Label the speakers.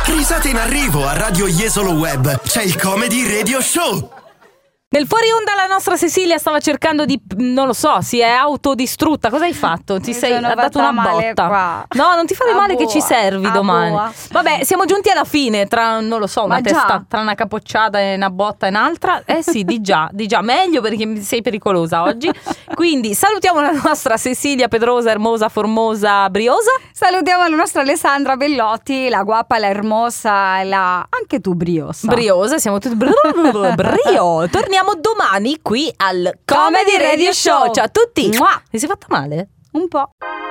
Speaker 1: Risate in arrivo a Radio Jesolo Web. C'è il Comedy Radio Show.
Speaker 2: Nel fuori onda la nostra Cecilia stava cercando di, non lo so, si è autodistrutta. Cosa hai fatto? Ti sei dato una botta
Speaker 3: qua.
Speaker 2: No, non ti fare male che ci servi domani.
Speaker 3: Boa.
Speaker 2: Vabbè, siamo giunti alla fine. Tra, non lo so, una testa, tra una capocciata e una botta e un'altra. Sì, di già, meglio perché sei pericolosa oggi. Quindi salutiamo la nostra Cecilia Pedrosa, Ermosa, Formosa, Briosa.
Speaker 3: Salutiamo la nostra Alessandra Bellotti, la guapa, la hermosa, la anche tu briosa.
Speaker 2: Siamo tutti brio. Torniamo domani qui al Comedy Radio Show. Ciao a tutti.
Speaker 3: Mua.
Speaker 2: Ti sei fatta male?
Speaker 3: Un po'.